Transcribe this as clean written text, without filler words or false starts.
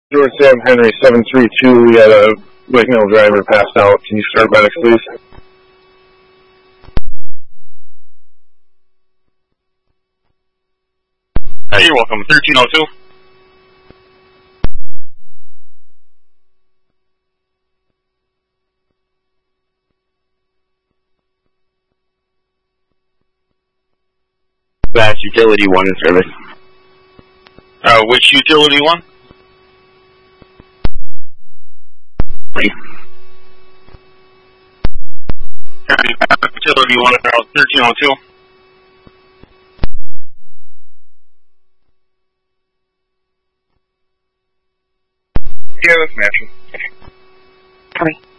George Sam Henry 732, we had a Wicknell driver passed out. Can you start medics, please? You're welcome. 1302. That's utility 1 in service. Which utility 1? Utility 1 around 1302. Yeah, that's natural. Coming.